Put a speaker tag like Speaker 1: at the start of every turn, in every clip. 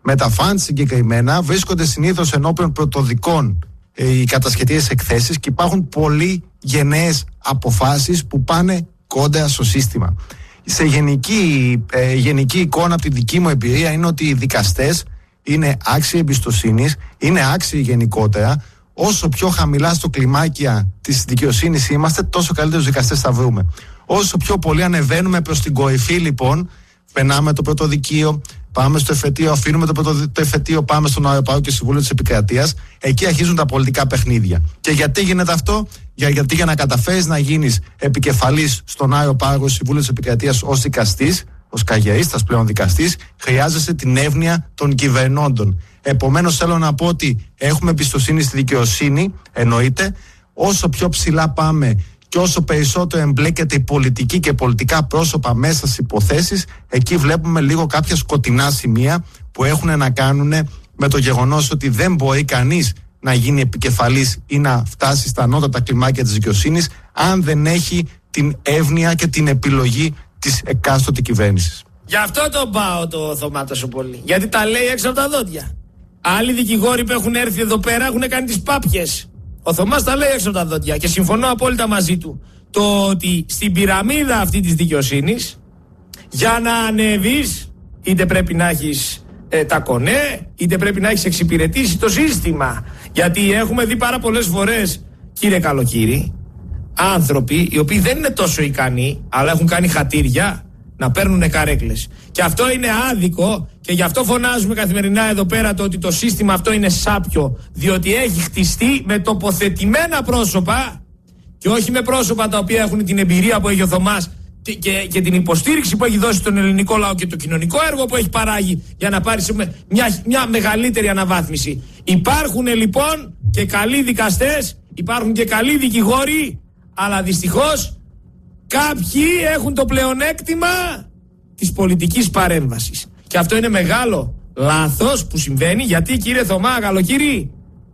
Speaker 1: Με τα φαντ συγκεκριμένα βρίσκονται συνήθως ενώπιον πρωτοδικών οι κατασχετικές εκθέσεις και υπάρχουν πολύ γενναίες αποφάσεις που πάνε κόντρα στο σύστημα. Σε γενική εικόνα από τη δική μου εμπειρία είναι ότι οι δικαστές είναι άξιοι εμπιστοσύνης, είναι άξιοι γενικότερα. Όσο πιο χαμηλά στο κλιμάκια της δικαιοσύνης είμαστε, τόσο καλύτερους δικαστές θα βρούμε. Όσο πιο πολύ ανεβαίνουμε προς την κορυφή, λοιπόν, περνάμε το πρωτοδικείο, πάμε στο εφετείο, αφήνουμε το εφετείο, πάμε στον Αεροπάγο και Συμβούλιο της Επικρατείας. Εκεί αρχίζουν τα πολιτικά παιχνίδια. Και γιατί γίνεται αυτό? Γιατί για να καταφέρεις να γίνεις επικεφαλής στον Αεροπάγο Συμβούλιο της Επικρατείας ως δικαστής, ως καγερίστας πλέον δικαστής, χρειάζεσαι την εύνοια των κυβερνώντων. Επομένως, θέλω να πω ότι έχουμε εμπιστοσύνη στη δικαιοσύνη, εννοείται. Όσο πιο ψηλά πάμε και όσο περισσότερο εμπλέκεται η πολιτική και πολιτικά πρόσωπα μέσα στις υποθέσεις, εκεί βλέπουμε λίγο κάποια σκοτεινά σημεία που έχουν να κάνουν με το γεγονός ότι δεν μπορεί κανείς να γίνει επικεφαλής ή να φτάσει στα ανώτατα κλιμάκια της δικαιοσύνης αν δεν έχει την εύνοια και την επιλογή της εκάστοτε κυβέρνησης.
Speaker 2: Γι' αυτό τον πάω το Θωμά τόσο πολύ. Γιατί τα λέει έξω από τα δόντια. Άλλοι δικηγόροι που έχουν έρθει εδώ πέρα έχουν κάνει τις πάπιες. Ο Θωμάς τα λέει έξω από τα δόντια και συμφωνώ απόλυτα μαζί του. Το ότι στην πυραμίδα αυτή της δικαιοσύνης, για να ανέβεις, είτε πρέπει να έχεις τα κονέ, είτε πρέπει να έχεις εξυπηρετήσει το σύστημα. Γιατί έχουμε δει πάρα πολλές φορές, κύριε Καλοκύρη, άνθρωποι οι οποίοι δεν είναι τόσο ικανοί, αλλά έχουν κάνει χατήρια, να παίρνουν καρέκλες. Και αυτό είναι άδικο και γι' αυτό φωνάζουμε καθημερινά εδώ πέρα το ότι το σύστημα αυτό είναι σάπιο. Διότι έχει χτιστεί με τοποθετημένα πρόσωπα και όχι με πρόσωπα τα οποία έχουν την εμπειρία που έχει ο Θωμάς και την υποστήριξη που έχει δώσει στον ελληνικό λαό και το κοινωνικό έργο που έχει παράγει για να πάρει μια μεγαλύτερη αναβάθμιση. Υπάρχουν λοιπόν και καλοί δικαστές, υπάρχουν και καλοί δικηγόροι, αλλά δυστυχώς κάποιοι έχουν το πλεονέκτημα της πολιτικής παρέμβασης. Και αυτό είναι μεγάλο λάθος που συμβαίνει, γιατί, κύριε Θωμά, Καλοκύρη,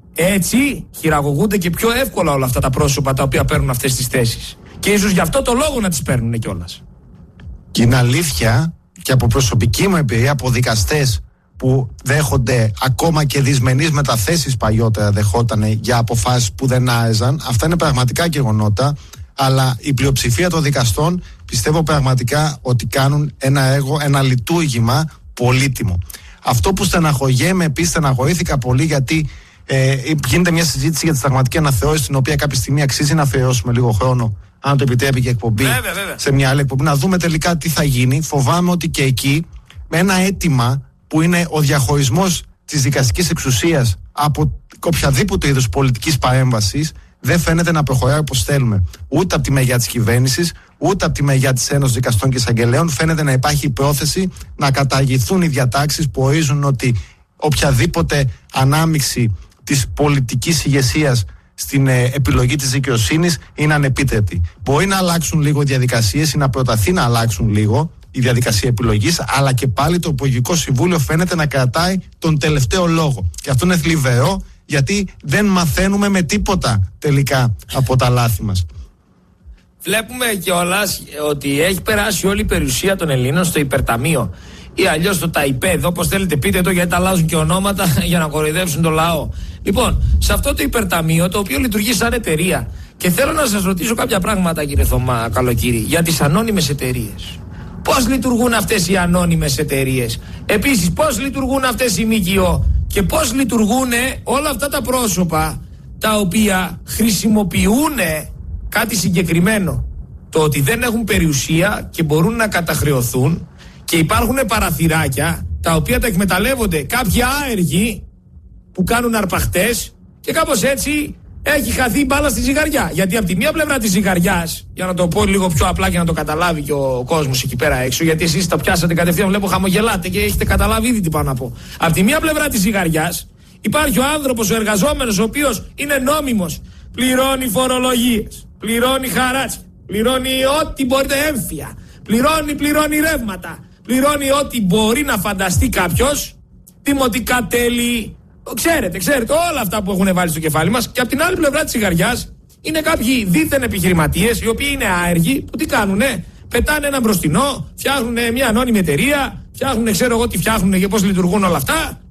Speaker 2: έτσι χειραγωγούνται και πιο εύκολα όλα αυτά τα πρόσωπα τα οποία παίρνουν αυτές τις θέσεις. Και ίσως γι' αυτό το λόγο να τις παίρνουν κιόλας.
Speaker 1: Και είναι αλήθεια, και από προσωπική μου εμπειρία, από δικαστές που δέχονται ακόμα και δυσμενείς μεταθέσεις παλιότερα δεχότανε για αποφάσεις που δεν άρεζαν. Αυτά είναι πραγματικά γεγονότα. Αλλά η πλειοψηφία των δικαστών πιστεύω πραγματικά ότι κάνουν ένα έργο, ένα λειτουργήμα πολύτιμο. Αυτό που στεναχωριέμαι, επίσης στεναχωρήθηκα πολύ, γιατί γίνεται μια συζήτηση για τη συνταγματική αναθεώρηση, την οποία κάποια στιγμή αξίζει να αφιερώσουμε λίγο χρόνο, αν το επιτρέπει και εκπομπή, βέβαια. Σε μια άλλη εκπομπή, να δούμε τελικά τι θα γίνει. Φοβάμαι ότι και εκεί, με ένα αίτημα που είναι ο διαχωρισμός της δικαστικής εξουσίας από οποιαδήποτε είδους πολιτικής παρέμβασης, δεν φαίνεται να προχωράει όπως θέλουμε. Ούτε από τη μεριά της κυβέρνησης, ούτε από τη μεριά της Ένωσης Δικαστών και Εισαγγελέων φαίνεται να υπάρχει πρόθεση να καταργηθούν οι διατάξεις που ορίζουν ότι οποιαδήποτε ανάμειξη της πολιτικής ηγεσίας στην επιλογή της δικαιοσύνης είναι ανεπίτρεπτη. Μπορεί να αλλάξουν λίγο οι διαδικασίες ή να προταθεί να αλλάξουν λίγο η διαδικασία επιλογής, αλλά και πάλι το Υπουργικό Συμβούλιο φαίνεται να κρατάει τον τελευταίο λόγο. Και αυτό είναι θλιβερό, γιατί δεν μαθαίνουμε με τίποτα τελικά από τα λάθη μας.
Speaker 2: Βλέπουμε κιόλας ότι έχει περάσει όλη η περιουσία των Ελλήνων στο υπερταμείο ή αλλιώς στο ΤΑΙΠΕΔ, όπως θέλετε πείτε το, γιατί τα αλλάζουν και ονόματα για να κοροϊδεύσουν το λαό. Λοιπόν, σε αυτό το υπερταμείο, το οποίο λειτουργεί σαν εταιρεία, και θέλω να σας ρωτήσω κάποια πράγματα, κύριε Θωμά, Καλοκύρη, για τις ανώνυμες εταιρείες. Πώς λειτουργούν αυτές οι ανώνυμες εταιρείες? Επίσης, πώς λειτουργούν αυτές οι ΜΚΟ? Και πώς λειτουργούν όλα αυτά τα πρόσωπα τα οποία χρησιμοποιούν κάτι συγκεκριμένο? Το ότι δεν έχουν περιουσία και μπορούν να καταχρεωθούν, και υπάρχουν παραθυράκια τα οποία τα εκμεταλλεύονται κάποιοι άεργοι που κάνουν αρπαχτές, και κάπως έτσι έχει χαθεί η μπάλα στη ζυγαριά. Γιατί από τη μία πλευρά της ζυγαριάς, για να το πω λίγο πιο απλά και να το καταλάβει και ο κόσμος εκεί πέρα έξω, γιατί εσείς τα πιάσατε κατευθείαν, βλέπω χαμογελάτε και έχετε καταλάβει ήδη τι πάω να πω. Από τη μία πλευρά της ζυγαριάς υπάρχει ο άνθρωπος, ο εργαζόμενος, ο οποίος είναι νόμιμος, πληρώνει φορολογίες, πληρώνει χαράτσια, πληρώνει ό,τι μπορείτε, έμφυα, πληρώνει ρεύματα, πληρώνει ό,τι μπορεί να φανταστεί κάποιος, δημοτικά τέλη. Ξέρετε όλα αυτά που έχουν βάλει στο κεφάλι μας. Και από την άλλη πλευρά της ζυγαριάς είναι κάποιοι δίθεν επιχειρηματίες, οι οποίοι είναι άεργοι, που τι κάνουνε? Πετάνε ένα μπροστινό, φτιάχνουν μια ανώνυμη εταιρεία, φτιάχνουν ξέρω εγώ τι φτιάχνουν και πώς λειτουργούν όλα αυτά,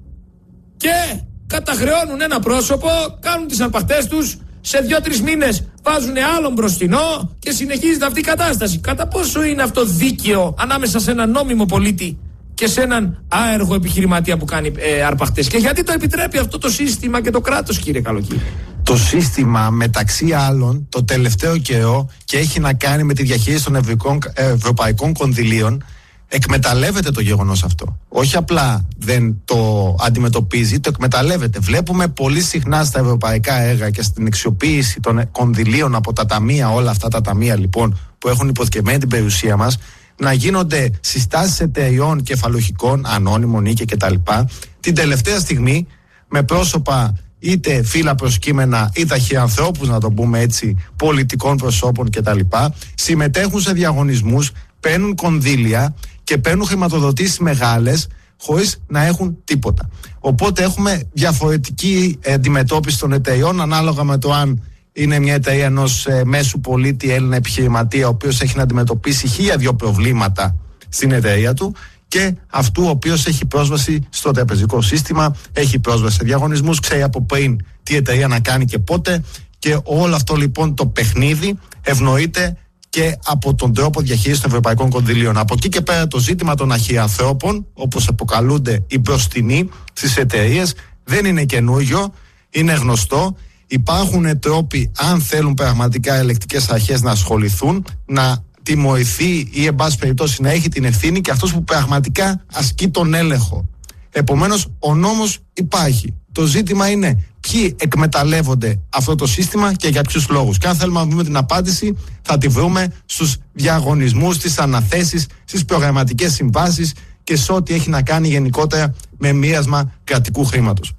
Speaker 2: καταχρεώνουν ένα πρόσωπο, κάνουν τις αρπαχτές τους, σε 2-3 μήνες βάζουν άλλον μπροστινό και συνεχίζεται αυτή η κατάσταση. Κατά πόσο είναι αυτό δίκαιο ανάμεσα σε έναν νόμιμο πολίτη και σε έναν άεργο επιχειρηματία που κάνει αρπαχτές? Και γιατί το επιτρέπει αυτό το σύστημα και το κράτος, κύριε Καλοκύρη?
Speaker 1: Το σύστημα, μεταξύ άλλων, το τελευταίο καιρό, και έχει να κάνει με τη διαχείριση των ευρωπαϊκών κονδυλίων, εκμεταλλεύεται το γεγονός αυτό. Όχι απλά δεν το αντιμετωπίζει, το εκμεταλλεύεται. Βλέπουμε πολύ συχνά στα ευρωπαϊκά έργα και στην αξιοποίηση των κονδυλίων από τα ταμεία, όλα αυτά τα ταμεία λοιπόν που έχουν υποθηκευμένη την περιουσία μας, να γίνονται συστάσεις εταιριών κεφαλουχικών, ανώνυμων ή και κτλ. Την τελευταία στιγμή με πρόσωπα είτε φύλλα προσκύμενα είτε αρχιανθρώπους, να το πούμε έτσι, πολιτικών προσώπων κτλ. Συμμετέχουν σε διαγωνισμούς, παίρνουν κονδύλια και παίρνουν χρηματοδοτήσεις μεγάλες χωρίς να έχουν τίποτα. Οπότε έχουμε διαφορετική αντιμετώπιση των εταιριών ανάλογα με το αν είναι μια εταιρεία ενός μέσου πολίτη Έλληνα επιχειρηματία, ο οποίος έχει να αντιμετωπίσει 1002 προβλήματα στην εταιρεία του, και αυτού ο οποίος έχει πρόσβαση στο τραπεζικό σύστημα, έχει πρόσβαση σε διαγωνισμούς, ξέρει από πριν τι εταιρεία να κάνει και πότε, και όλο αυτό λοιπόν το παιχνίδι ευνοείται και από τον τρόπο διαχείρισης των ευρωπαϊκών κονδυλίων. Από εκεί και πέρα το ζήτημα των αρχιανθρώπων, όπως αποκαλούνται οι μπροστινοί στις εταιρείες, δεν είναι καινούριο, είναι γνωστό. Υπάρχουν τρόποι, αν θέλουν πραγματικά ελεκτικές αρχές να ασχοληθούν, να τιμωρηθεί ή εν πάση περιπτώσει να έχει την ευθύνη και αυτός που πραγματικά ασκεί τον έλεγχο. Επομένως, ο νόμος υπάρχει. Το ζήτημα είναι ποιοι εκμεταλλεύονται αυτό το σύστημα και για ποιους λόγους. Και αν θέλουμε να βρούμε την απάντηση, θα τη βρούμε στους διαγωνισμούς, στις αναθέσεις, στις προγραμματικές συμβάσεις και σε ό,τι έχει να κάνει γενικότερα με μοίρασμα κρατικού χρήματος.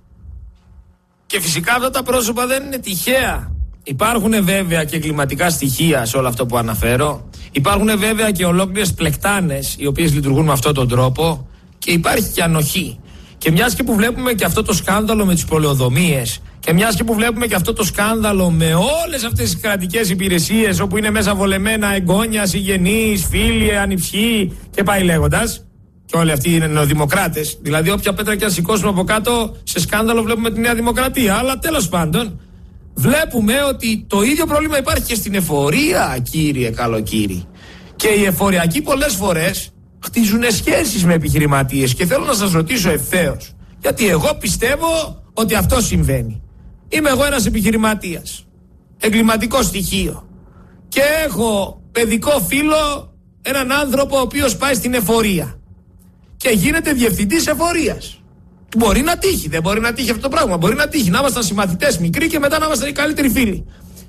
Speaker 2: Και φυσικά αυτά τα πρόσωπα δεν είναι τυχαία. Υπάρχουν βέβαια και εγκληματικά στοιχεία σε όλο αυτό που αναφέρω. Υπάρχουν βέβαια και ολόκληρες πλεκτάνες οι οποίες λειτουργούν με αυτόν τον τρόπο, και υπάρχει και ανοχή. Και μιας και που βλέπουμε και αυτό το σκάνδαλο με τις πολεοδομίες, και μιας και που βλέπουμε και αυτό το σκάνδαλο με όλες αυτές τις κρατικές υπηρεσίες όπου είναι μέσα βολεμένα εγγόνια, συγγενείς, φίλοι, ανιψιοί και πάει λέγοντας, και όλοι αυτοί είναι νεοδημοκράτες. Δηλαδή, όποια πέτρα και να σηκώσουμε από κάτω, σε σκάνδαλο βλέπουμε τη Νέα Δημοκρατία. Αλλά τέλος πάντων, βλέπουμε ότι το ίδιο πρόβλημα υπάρχει και στην εφορία, κύριε Καλοκύρη. Και οι εφοριακοί πολλές φορές χτίζουν σχέσεις με επιχειρηματίες. Και θέλω να σας ρωτήσω ευθέως, γιατί εγώ πιστεύω ότι αυτό συμβαίνει. Είμαι εγώ ένας επιχειρηματίας, εγκληματικό στοιχείο, και έχω παιδικό φίλο, έναν άνθρωπο ο οποίος πάει στην εφορία και γίνεται διευθυντής εφορίας. Μπορεί να τύχει, δεν μπορεί να τύχει αυτό το πράγμα. Μπορεί να τύχει να ήμασταν συμμαθητές μικροί και μετά να ήμασταν οι καλύτεροι φίλοι.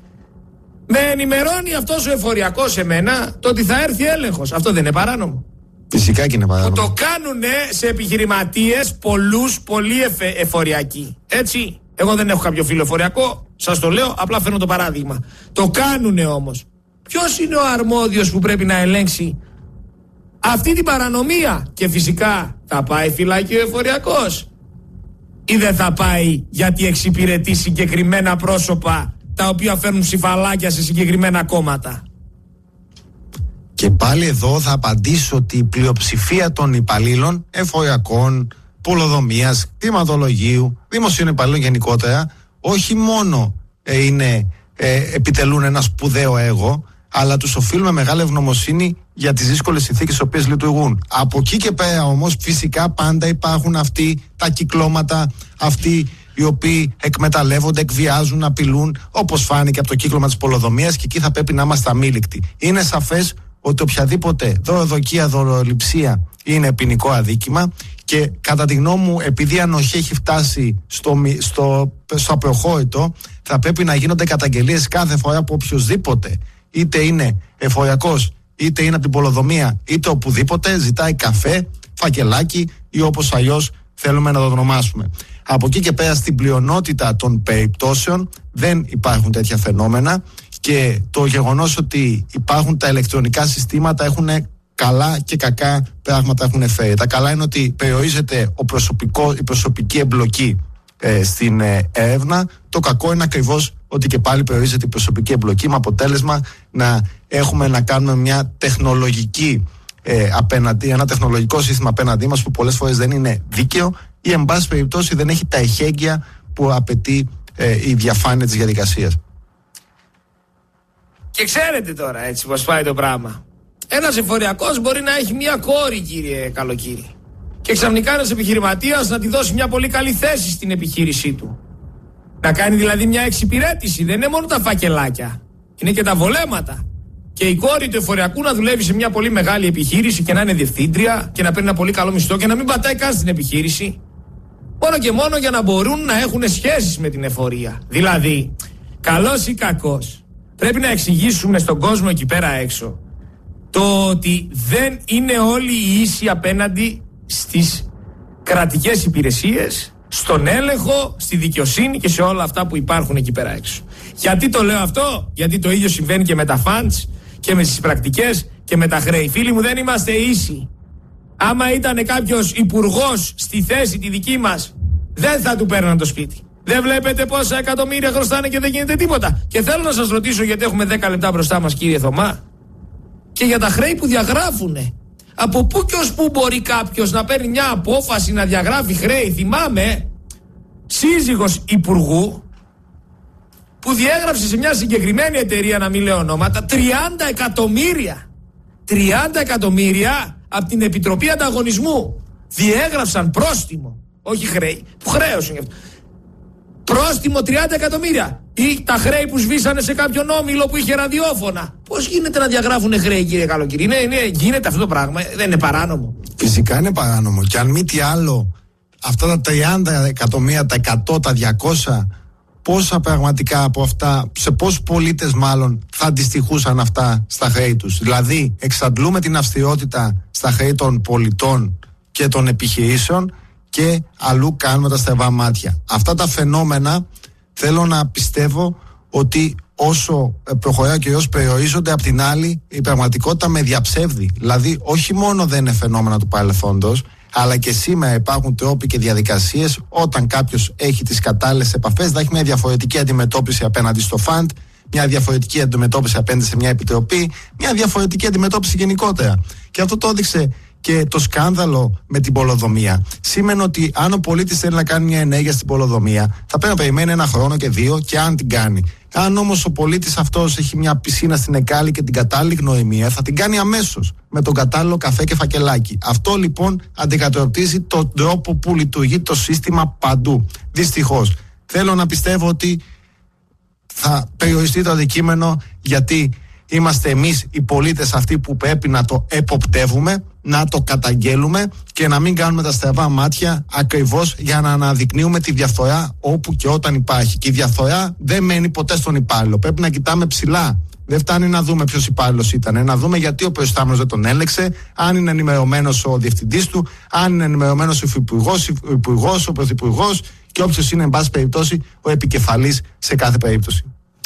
Speaker 2: Με ενημερώνει αυτός ο εφοριακός σε μένα το ότι θα έρθει έλεγχος. Αυτό δεν είναι παράνομο?
Speaker 1: Φυσικά και είναι παράνομο.
Speaker 2: Που το κάνουνε σε επιχειρηματίες πολύ εφοριακοί. Έτσι. Εγώ δεν έχω κάποιο φίλο εφοριακό, σας το λέω, απλά φέρνω το παράδειγμα. Το κάνουνε όμως. Ποιος είναι ο αρμόδιος που πρέπει να ελέγξει αυτή την παρανομία? Και φυσικά θα πάει φυλάκι ο εφοριακός ή δεν θα πάει, γιατί εξυπηρετεί συγκεκριμένα πρόσωπα τα οποία φέρνουν ψηφαλάκια σε συγκεκριμένα κόμματα?
Speaker 1: Και πάλι εδώ θα απαντήσω ότι η πλειοψηφία των υπαλλήλων εφοριακών, πολεοδομίας, κτηματολογίου, δημοσίων υπαλλήλων γενικότερα, όχι μόνο επιτελούν ένα σπουδαίο έργο, αλλά τους οφείλουμε μεγάλη ευγνωμοσύνη για τις δύσκολες συνθήκες στις οποίες λειτουργούν. Από εκεί και πέρα όμως φυσικά πάντα υπάρχουν αυτοί τα κυκλώματα, αυτοί οι οποίοι εκμεταλλεύονται, εκβιάζουν, απειλούν, όπως φάνηκε από το κύκλωμα της πολεοδομίας, και εκεί θα πρέπει να είμαστε αμήλικτοι. Είναι σαφές ότι οποιαδήποτε δωροδοκία, δωροληψία είναι ποινικό αδίκημα, και κατά τη γνώμη μου, επειδή η ανοχή έχει φτάσει στο απροχώρητο, θα πρέπει να γίνονται καταγγελίες κάθε φορά που οποιοδήποτε, είτε είναι εφοριακός, είτε είναι από την πολεοδομία, είτε οπουδήποτε, ζητάει καφέ, φακελάκι ή όπως αλλιώς θέλουμε να το ονομάσουμε. Από εκεί και πέρα, στην πλειονότητα των περιπτώσεων δεν υπάρχουν τέτοια φαινόμενα, και το γεγονός ότι υπάρχουν τα ηλεκτρονικά συστήματα έχουν καλά και κακά πράγματα έχουν φέρει. Τα καλά είναι ότι περιορίζεται η προσωπική εμπλοκή στην έρευνα. Το κακό είναι ακριβώς ότι και πάλι περιορίζεται η προσωπική εμπλοκή, με αποτέλεσμα να έχουμε να κάνουμε μια τεχνολογική ένα τεχνολογικό σύστημα απέναντί μας που πολλές φορές δεν είναι δίκαιο ή εν πάση περιπτώσει δεν έχει τα εχέγγυα που απαιτεί η διαφάνεια της διαδικασίας.
Speaker 2: Και ξέρετε τώρα έτσι πως πάει το πράγμα. Ένας εφοριακός μπορεί να έχει μια κόρη, κύριε Καλοκύρη, και ξαφνικά ένας επιχειρηματίας να τη δώσει μια πολύ καλή θέση στην επιχείρησή του. Να κάνει δηλαδή μια εξυπηρέτηση. Δεν είναι μόνο τα φακελάκια, είναι και τα βολέματα. Και η κόρη του εφοριακού να δουλεύει σε μια πολύ μεγάλη επιχείρηση και να είναι διευθύντρια και να παίρνει ένα πολύ καλό μισθό και να μην πατάει καν στην επιχείρηση. Μόνο και μόνο για να μπορούν να έχουν σχέσεις με την εφορία. Δηλαδή, καλός ή κακός, πρέπει να εξηγήσουμε στον κόσμο εκεί πέρα έξω το ότι δεν είναι όλοι οι ίσοι απέναντι στις κρατικές υπηρεσίες, στον έλεγχο, στη δικαιοσύνη και σε όλα αυτά που υπάρχουν εκεί πέρα έξω. Γιατί το λέω αυτό? Γιατί το ίδιο συμβαίνει και με τα funds και με τις πρακτικές και με τα χρέη. Φίλοι μου, δεν είμαστε ίσοι. Άμα ήταν κάποιος υπουργός στη θέση τη δική μας, δεν θα του παίρναν το σπίτι. Δεν βλέπετε πόσα εκατομμύρια χρωστάνε και δεν γίνεται τίποτα? Και θέλω να σας ρωτήσω, γιατί έχουμε 10 λεπτά μπροστά μας, κύριε Θωμά, και για τα χρέη που διαγράφουνε. Από πού και ως πού μπορεί κάποιος να παίρνει μια απόφαση να διαγράφει χρέη? Θυμάμαι σύζυγος υπουργού που διέγραψε σε μια συγκεκριμένη εταιρεία, να μην λέω ονόματα, 30 εκατομμύρια. 30 εκατομμύρια από την Επιτροπή Ανταγωνισμού. Διέγραψαν πρόστιμο, όχι χρέη, που χρέωσαν γι' αυτό. Πρόστιμο 30 εκατομμύρια. Ή τα χρέη που σβήσανε σε κάποιον όμιλο που είχε ραδιόφωνα. Πώς γίνεται να διαγράφουν χρέη, κύριε Καλοκύρη? Γίνεται αυτό το πράγμα? Δεν είναι παράνομο?
Speaker 1: Φυσικά είναι παράνομο. Και αν μη τι άλλο, αυτά τα 30 εκατομμύρια, τα 100, τα 200, πόσα πραγματικά από αυτά, σε πόσους πολίτες μάλλον θα αντιστοιχούσαν αυτά στα χρέη τους? Δηλαδή, εξαντλούμε την αυστηρότητα στα χρέη των πολιτών και των επιχειρήσεων και αλλού κάνουμε τα στραβά μάτια. Αυτά τα φαινόμενα θέλω να πιστεύω ότι όσο προχωράει και όσο περιορίζονται, απ' την άλλη η πραγματικότητα με διαψεύδει. Δηλαδή, όχι μόνο δεν είναι φαινόμενα του παρελθόντος, αλλά και σήμερα υπάρχουν τρόποι και διαδικασίες όταν κάποιος έχει τις κατάλληλες επαφές να έχει μια διαφορετική αντιμετώπιση απέναντι στο φαντ, μια διαφορετική αντιμετώπιση απέναντι σε μια επιτροπή, μια διαφορετική αντιμετώπιση γενικότερα. Και αυτό το έδειξε και το σκάνδαλο με την πολεοδομία. Σήμαινε ότι αν ο πολίτης θέλει να κάνει μια ενέργεια στην πολεοδομία, θα πρέπει να περιμένει 1 χρόνο και 2, και αν την κάνει. Αν όμως ο πολίτης αυτός έχει μια πισίνα στην Εκάλη και την κατάλληλη γνωριμία, θα την κάνει αμέσως με τον κατάλληλο καφέ και φακελάκι. Αυτό λοιπόν αντικατοπτρίζει τον τρόπο που λειτουργεί το σύστημα παντού. Δυστυχώς. Θέλω να πιστεύω ότι θα περιοριστεί το αντικείμενο, γιατί είμαστε εμείς οι πολίτες αυτοί που πρέπει να το εποπτεύουμε, να το καταγγέλουμε και να μην κάνουμε τα στραβά μάτια, ακριβώς για να αναδεικνύουμε τη διαφθορά όπου και όταν υπάρχει. Και η διαφθορά δεν μένει ποτέ στον υπάλληλο. Πρέπει να κοιτάμε ψηλά. Δεν φτάνει να δούμε ποιος υπάλληλος ήταν. Να δούμε γιατί ο προϊστάμενος δεν τον έλεξε, αν είναι ενημερωμένος ο διευθυντής του, αν είναι ενημερωμένος ο υπουργός, ο πρωθυπουργός και όποιος είναι, εν πάση περιπτώσει, ο επικεφαλής σε κάθε περίπτωση.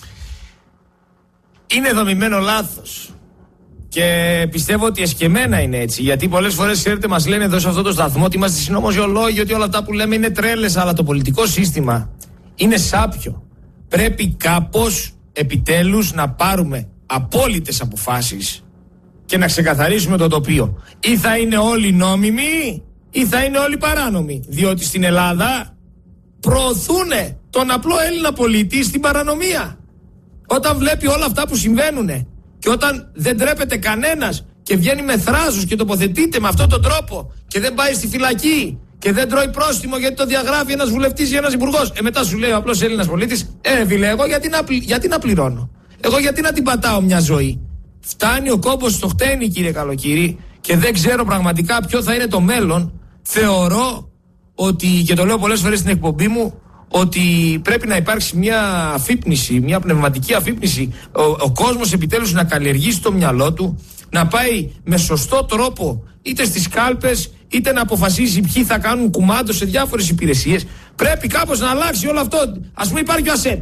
Speaker 2: Είναι δομημένο λάθος. Και πιστεύω ότι εσκεμμένα είναι έτσι. Γιατί πολλές φορές, ξέρετε, μας λένε εδώ σε αυτό το σταθμό ότι είμαστε συνωμοσιολόγοι, ότι όλα αυτά που λέμε είναι τρέλες. Αλλά το πολιτικό σύστημα είναι σάπιο. Πρέπει κάπως επιτέλους να πάρουμε απόλυτες αποφάσεις και να ξεκαθαρίσουμε το τοπίο. Ή θα είναι όλοι νόμιμοι ή θα είναι όλοι παράνομοι. Διότι στην Ελλάδα προωθούν τον απλό Έλληνα πολίτη στην παρανομία. Όταν βλέπει όλα αυτά που συμβαίνουν και όταν δεν τρέπεται κανένας και βγαίνει με θράσος και τοποθετείται με αυτόν τον τρόπο και δεν πάει στη φυλακή και δεν τρώει πρόστιμο γιατί το διαγράφει ένας βουλευτής ή ένας υπουργός, μετά σου λέει ο απλός Έλληνας πολίτης, φίλε, εγώ γιατί να πληρώνω? Εγώ γιατί να την πατάω μια ζωή? Φτάνει ο κόμπος στο χτένι, κύριε Καλοκύρη, και δεν ξέρω πραγματικά ποιο θα είναι το μέλλον. Θεωρώ ότι, και το λέω πολλές φορές στην εκπομπή μου, ότι πρέπει να υπάρξει μια αφύπνιση, μια πνευματική αφύπνιση. Ο κόσμος επιτέλους να καλλιεργήσει το μυαλό του, να πάει με σωστό τρόπο είτε στις κάλπες, είτε να αποφασίσει ποιοι θα κάνουν κουμάντο σε διάφορες υπηρεσίες. Πρέπει κάπως να αλλάξει όλο αυτό. Ας πούμε υπάρχει ο ΑΣΕΠ.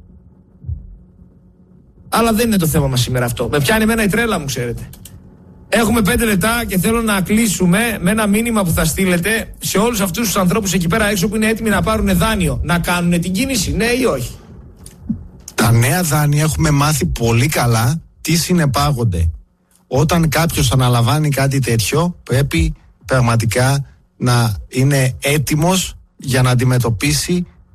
Speaker 2: Αλλά δεν είναι το θέμα μας σήμερα αυτό. Με πιάνει εμένα η τρέλα μου, ξέρετε. Έχουμε 5 λεπτά και θέλω να κλείσουμε με ένα μήνυμα που θα στείλετε σε όλους αυτούς τους ανθρώπους εκεί πέρα έξω που είναι έτοιμοι να πάρουν δάνειο. Να κάνουν την κίνηση, ναι ή όχι?
Speaker 1: Τα νέα δάνεια έχουμε μάθει πολύ καλά τι συνεπάγονται. Όταν κάποιος αναλαμβάνει κάτι τέτοιο, πρέπει πραγματικά να είναι έτοιμος για να αντιμετωπίσει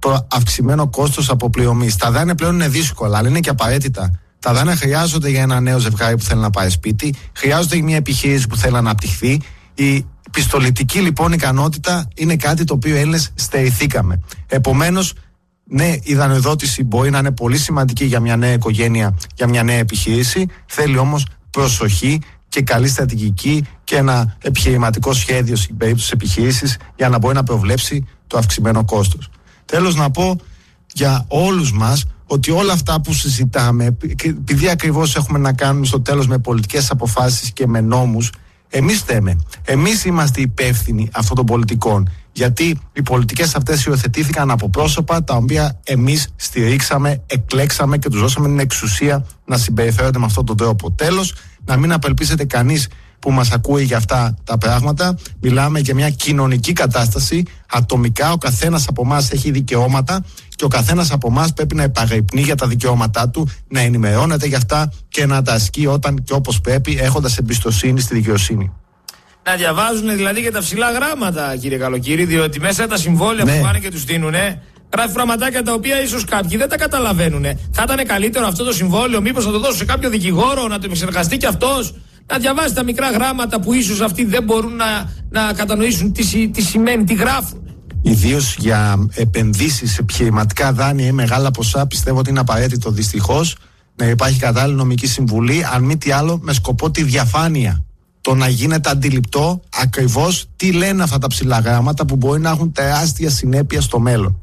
Speaker 1: αυξημένο κόστος αποπληρωμής. Τα δάνεια πλέον είναι δύσκολα, αλλά είναι και απαραίτητα. Τα δάνεια χρειάζονται για ένα νέο ζευγάρι που θέλει να πάει σπίτι, χρειάζονται για μια επιχείρηση που θέλει να αναπτυχθεί. Η πιστοληπτική λοιπόν ικανότητα είναι κάτι το οποίο οι Έλληνες στερηθήκαμε. Επομένως, ναι, η δανειοδότηση μπορεί να είναι πολύ σημαντική για μια νέα οικογένεια, για μια νέα επιχείρηση. Θέλει όμως προσοχή και καλή στρατηγική και ένα επιχειρηματικό σχέδιο στην περίπτωση της επιχείρησης για να μπορεί να προβλέψει το αυξημένο κόστος. Τέλος, να πω για όλους μας ότι όλα αυτά που συζητάμε, επειδή ακριβώς έχουμε να κάνουμε στο τέλος με πολιτικές αποφάσεις και με νόμους, εμείς θέμε. Εμείς είμαστε υπεύθυνοι αυτών των πολιτικών. Γιατί οι πολιτικές αυτές υιοθετήθηκαν από πρόσωπα τα οποία εμείς στηρίξαμε, εκλέξαμε και τους δώσαμε την εξουσία να συμπεριφέρονται με αυτόν τον τρόπο. Τέλος, να μην απελπίζεται κανείς που μας ακούει για αυτά τα πράγματα. Μιλάμε για μια κοινωνική κατάσταση. Ατομικά ο καθένας από εμάς έχει δικαιώματα και ο καθένας από εμάς πρέπει να επαγρυπνεί για τα δικαιώματά του, να ενημερώνεται για αυτά και να τα ασκεί όταν και όπως πρέπει, έχοντας εμπιστοσύνη στη δικαιοσύνη.
Speaker 2: Να διαβάζουν δηλαδή και τα ψηλά γράμματα, κύριε Καλοκύρη, διότι μέσα τα συμβόλαια που πάνε και τους δίνουνε, γράφει πραγματάκια τα οποία ίσως κάποιοι δεν τα καταλαβαίνουν. Θα ήταν καλύτερο αυτό το συμβόλαιο, μήπως να το δώσω σε κάποιο δικηγόρο, να το επεξεργαστεί κι αυτός, να διαβάσει τα μικρά γράμματα που ίσως αυτοί δεν μπορούν να κατανοήσουν τι σημαίνει, τι γράφουν.
Speaker 1: Ιδίως για επενδύσεις σε επιχειρηματικά δάνεια ή μεγάλα ποσά, πιστεύω ότι είναι απαραίτητο δυστυχώς να υπάρχει κατάλληλη νομική συμβουλή, αν μη τι άλλο με σκοπό τη διαφάνεια. Το να γίνεται αντιληπτό ακριβώς τι λένε αυτά τα ψηλά γράμματα που μπορεί να έχουν τεράστια συνέπεια στο μέλλον.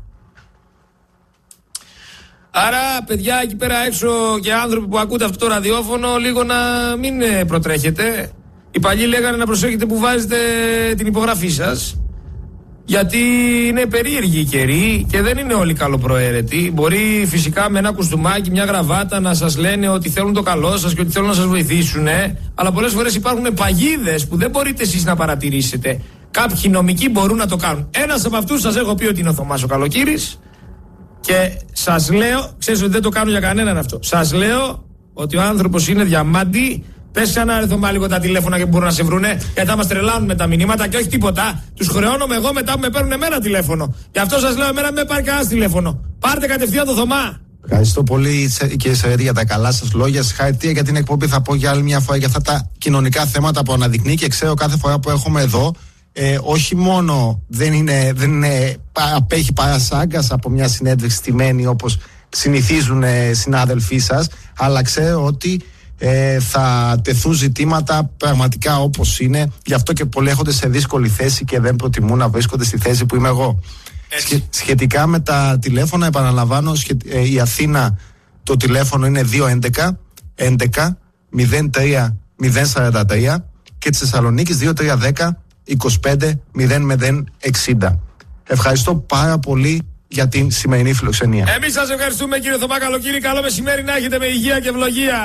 Speaker 2: Άρα, παιδιά, εκεί πέρα έξω και άνθρωποι που ακούτε αυτό το ραδιόφωνο, λίγο να μην προτρέχετε. Οι παλιοί λέγανε να προσέχετε που βάζετε την υπογραφή σας. Γιατί είναι περίεργοι οι καιροί και δεν είναι όλοι καλοπροαίρετοι. Μπορεί φυσικά με ένα κουστούμάκι, μια γραβάτα να σας λένε ότι θέλουν το καλό σας και ότι θέλουν να σας βοηθήσουν. Αλλά πολλές φορές υπάρχουν παγίδες που δεν μπορείτε εσείς να παρατηρήσετε. Κάποιοι νομικοί μπορούν να το κάνουν. Ένας από αυτούς σας έχω πει ότι είναι ο Θωμάς ο Καλοκύρης. Και σας λέω, ξέρεις ότι δεν το κάνω για κανέναν αυτό. Σας λέω ότι ο άνθρωπος είναι διαμάντη. Πες ξανά ρε Θωμά λίγο τα τηλέφωνα και μπορούν να σε βρουνε, γιατί θα μας τρελάνουν με τα μηνύματα και όχι τίποτα. Τους χρεώνομαι εγώ μετά που με παίρνουν εμένα τηλέφωνο. Γι' αυτό σας λέω εμένα με πάρει κανένας τηλέφωνο. Πάρτε κατευθείαν το Θωμά.
Speaker 1: Ευχαριστώ πολύ κύριε Σερέτη για τα καλά σας λόγια. Συγχαρητήρια για την εκπομπή. Θα πω για άλλη μια φορά για αυτά τα κοινωνικά θέματα που αναδεικνύει και ξέρω κάθε φορά που έχουμε εδώ. Όχι μόνο δεν απέχει παρασάγκας από μια συνέντευξη στημένη όπως συνηθίζουν συνάδελφοί σας, αλλά ξέρω ότι θα τεθούν ζητήματα πραγματικά όπως είναι. Γι' αυτό και πολλοί έρχονται σε δύσκολη θέση και δεν προτιμούν να βρίσκονται στη θέση που είμαι εγώ. Σχετικά με τα τηλέφωνα, επαναλαμβάνω, η Αθήνα το τηλέφωνο είναι 211 11 03 043 και της Θεσσαλονίκης 2310 25 0060. Ευχαριστώ πάρα πολύ για την σημερινή φιλοξενία.
Speaker 2: Εμείς σας ευχαριστούμε κύριε Θωμά Καλοκύρη. Καλό μεσημέρι να έχετε με υγεία και ευλογία.